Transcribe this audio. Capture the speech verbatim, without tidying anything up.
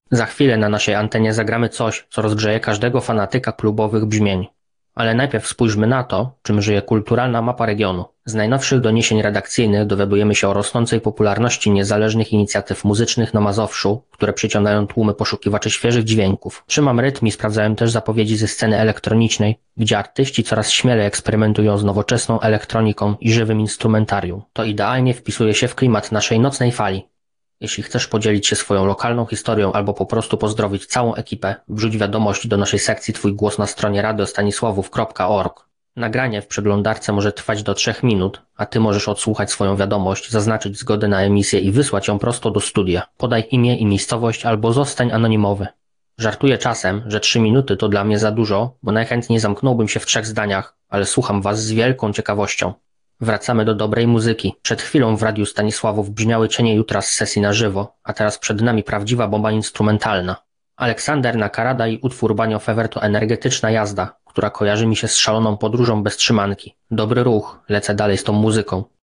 Za chwilę na naszej antenie zagramy coś, co rozgrzeje każdego fanatyka klubowych brzmień. Ale najpierw spójrzmy na to, czym żyje kulturalna mapa regionu. Z najnowszych doniesień redakcyjnych dowiadujemy się o rosnącej popularności niezależnych inicjatyw muzycznych na Mazowszu, które przyciągają tłumy poszukiwaczy świeżych dźwięków. Trzymam rytm i sprawdzałem też zapowiedzi ze sceny elektronicznej, gdzie artyści coraz śmielej eksperymentują z nowoczesną elektroniką i żywym instrumentarium. To idealnie wpisuje się w klimat naszej nocnej fali. Jeśli chcesz podzielić się swoją lokalną historią albo po prostu pozdrowić całą ekipę, wrzuć wiadomość do naszej sekcji Twój głos na stronie radiostanisławów kropka org. Nagranie w przeglądarce może trwać do trzech minut, a Ty możesz odsłuchać swoją wiadomość, zaznaczyć zgodę na emisję i wysłać ją prosto do studia. Podaj imię i miejscowość albo zostań anonimowy. Żartuję czasem, że trzy minuty to dla mnie za dużo, bo najchętniej zamknąłbym się w trzech zdaniach, ale słucham Was z wielką ciekawością. Wracamy do dobrej muzyki. Przed chwilą w Radiu Stanisławów brzmiały cienie jutra z sesji na żywo, a teraz przed nami prawdziwa bomba instrumentalna. Aleksander Nakarada i utwór Banio Fever to energetyczna jazda, która kojarzy mi się z szaloną podróżą bez trzymanki. Dobry ruch, lecę dalej z tą muzyką.